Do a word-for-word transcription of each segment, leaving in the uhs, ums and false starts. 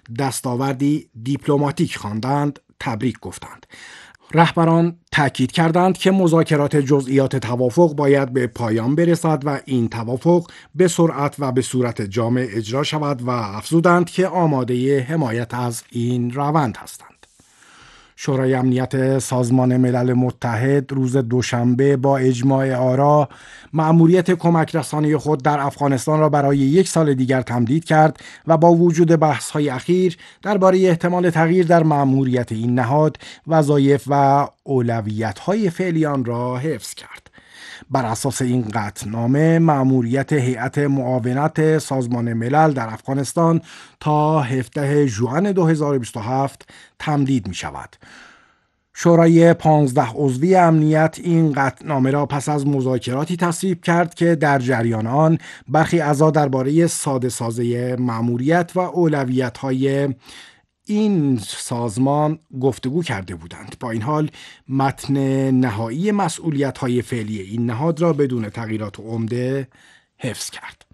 دستاوردی دیپلماتیک خواندند، تبریک گفتند. رهبران تاکید کردند که مذاکرات جزئیات توافق باید به پایان برسد و این توافق به سرعت و به صورت جامع اجرا شود و افزودند که آماده حمایت از این روند هستند. شورای امنیت سازمان ملل متحد روز دوشنبه با اجماع آرا مأموریت کمک رسانی خود در افغانستان را برای یک سال دیگر تمدید کرد و با وجود بحث‌های اخیر درباره احتمال تغییر در مأموریت این نهاد، وظایف و اولویت‌های فعلی آن را حفظ کرد. بر اساس این قطعنامه مأموریت هیئت معاونت سازمان ملل در افغانستان تا هفدهم ژوئن دو هزار و بیست و هفت تمدید می شود. شورای پانزده عضوی امنیت این قطعنامه را پس از مذاکراتی تصویب کرد که در جریان آن برخی اعضا درباره ساده سازی مأموریت و اولویت‌های این سازمان گفتگو کرده بودند. با این حال متن نهایی مسئولیت‌های فعلی این نهاد را بدون تغییرات عمده حفظ کرد.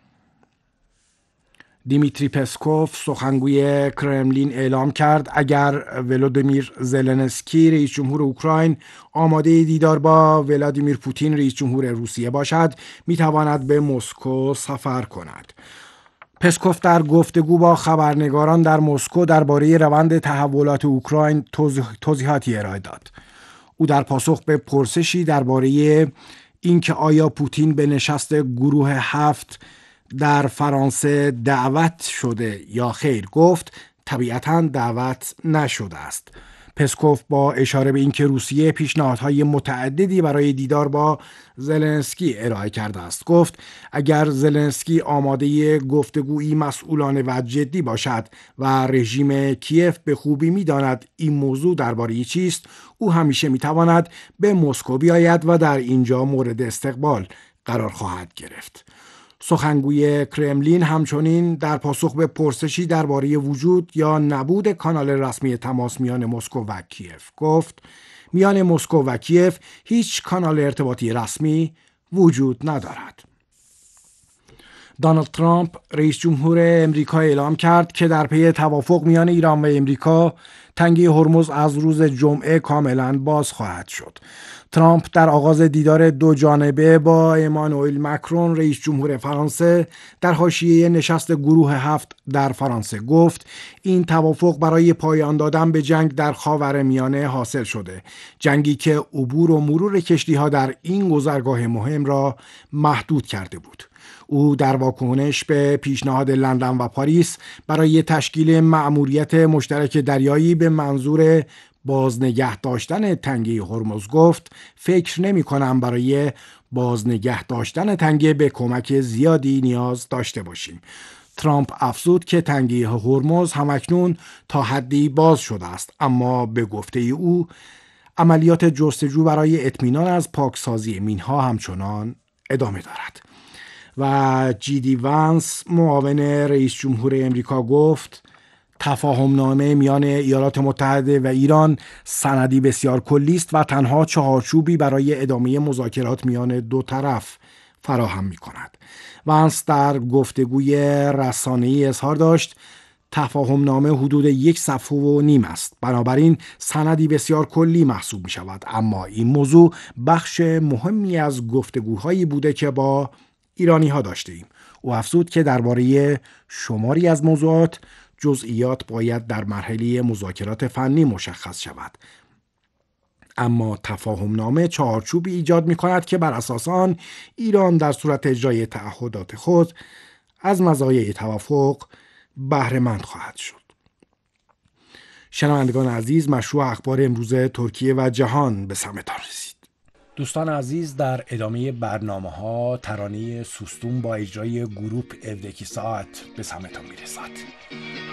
دیمیتری پسکوف سخنگوی کرملین اعلام کرد اگر ولودیمیر زلنسکی رئیس جمهور اوکراین آماده دیدار با ولادیمیر پوتین رئیس جمهور روسیه باشد میتواند به مسکو سفر کند. پسکوف در گفتگو با خبرنگاران در مسکو درباره روند تحولات اوکراین توضیحاتی ارائه داد. او در پاسخ به پرسشی درباره اینکه آیا پوتین به نشست گروه هفت در فرانسه دعوت شده یا خیر گفت طبیعتاً دعوت نشده است. پسکوف با اشاره به اینکه روسیه پیشنهادهای متعددی برای دیدار با زلنسکی ارائه کرده است گفت اگر زلنسکی آماده گفتگویی مسئولانه و جدی باشد و رژیم کیف به خوبی می‌داند این موضوع درباره چیست، او همیشه می‌تواند به مسکو بیاید و در اینجا مورد استقبال قرار خواهد گرفت. سخنگوی کرملین همچنین در پاسخ به پرسشی درباره وجود یا نبود کانال رسمی تماس میان مسکو و کیف گفت میان مسکو و کیف هیچ کانال ارتباطی رسمی وجود ندارد. دونالد ترامپ رئیس جمهور امریکا اعلام کرد که در پی توافق میان ایران و امریکا تنگه هرمز از روز جمعه کاملا باز خواهد شد. ترامپ در آغاز دیدار دو جانبه با امانوئل مکرون رئیس جمهور فرانسه در حاشیه نشست گروه هفت در فرانسه گفت این توافق برای پایان دادن به جنگ در خاورمیانه حاصل شده، جنگی که عبور و مرور کشتی‌ها در این گذرگاه مهم را محدود کرده بود. او در واکنش به پیشنهاد لندن و پاریس برای تشکیل مأموریت مشترک دریایی به منظور بازنگه داشتن تنگه هرمز گفت فکر نمی کنم برای بازنگه داشتن تنگه به کمک زیادی نیاز داشته باشیم. ترامپ افزود که تنگه هرمز همکنون تا حدی باز شده است، اما به گفته او عملیات جستجو برای اطمینان از پاکسازی مینها همچنان ادامه دارد. و جی دی وانس معاون رئیس جمهور امریکا گفت تفاهم نامه میان ایالات متحده و ایران سندی بسیار کلی است و تنها چهارچوبی برای ادامه مذاکرات میان دو طرف فراهم می کند. وانس در گفتگوی رسانه‌ای اظهار داشت تفاهم نامه حدود یک صفحه و نیم است، بنابراین سندی بسیار کلی محسوب می شود، اما این موضوع بخش مهمی از گفتگوهایی بوده که با ایرانی ها داشته ایم. او افزود که درباره شماری از موضوعات جزئیات باید در مرحله مذاکرات فنی مشخص شود، اما تفاهم نامه چهارچوبی ایجاد می کند که بر اساس آن ایران در صورت اجرای تعهدات خود از مزایای توافق بهره مند خواهد شد. شنوندگان عزیز، مشروع اخبار امروز ترکیه و جهان به سمتان رسید. دوستان عزیز، در ادامه برنامه ها ترانه سوستون با اجرای گروپ evdeki saat به سمتان میرسد.